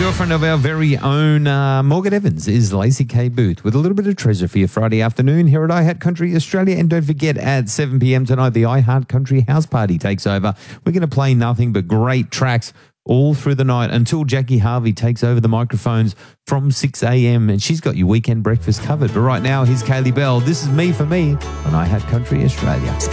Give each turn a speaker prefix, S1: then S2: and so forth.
S1: girlfriend of our very own Morgan Evans is Lacey K. Booth with a little bit of treasure for your Friday afternoon here at iHeart Country Australia. And don't forget, at 7 p.m. tonight, the iHeart Country House Party takes over. We're going to play nothing but great tracks all through the night until Jackie Harvey takes over the microphones from 6 a.m. and she's got your weekend breakfast covered. But right now, here's Kaylee Bell. This is Me for Me on iHeart Country Australia.